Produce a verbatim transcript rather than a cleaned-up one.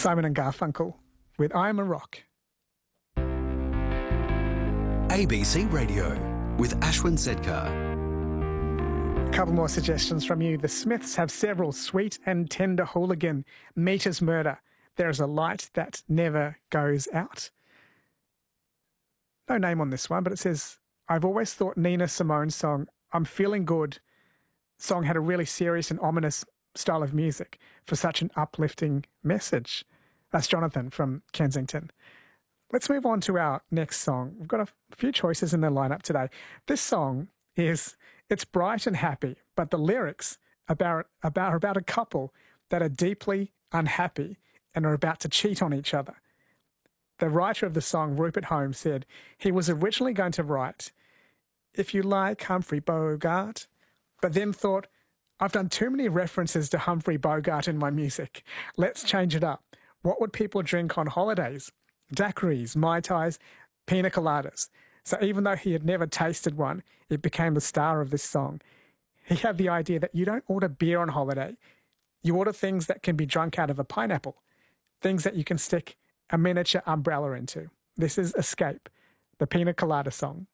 Simon and Garfunkel with I'm a Rock. A B C Radio with Ashwin Sedkar. A couple more suggestions from you. The Smiths have several. Sweet and Tender Hooligan, Meter's Murder, There is a Light That Never Goes Out. No name on this one, but it says, I've always thought Nina Simone's song, I'm Feeling Good, song had a really serious and ominous style of music for such an uplifting message. That's Jonathan from Kensington. Let's move on to our next song. We've got a few choices in the lineup today. This song is, it's bright and happy, but the lyrics about, about, are about a couple that are deeply unhappy and are about to cheat on each other. The writer of the song, Rupert Holmes, said he was originally going to write, If You Like Humphrey Bogart, but then thought, I've done too many references to Humphrey Bogart in my music. Let's change it up. What would people drink on holidays? Daiquiris, Mai Tais, Pina Coladas. So even though he had never tasted one, it became the star of this song. He had the idea that you don't order beer on holiday. You order things that can be drunk out of a pineapple, things that you can stick a miniature umbrella into. This is Escape, the Pina Colada song.